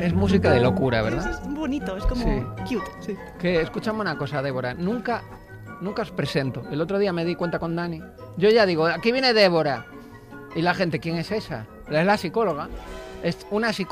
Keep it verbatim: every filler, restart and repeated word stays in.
es música de locura, ¿verdad? Es, es bonito, es como Sí. cute. Sí. Que escúchame una cosa, Débora. Nunca, nunca os presento. El otro día me di cuenta con Dani. Yo ya digo, aquí viene Débora. Y la gente, ¿quién es esa? Es la psicóloga. Es una psicóloga.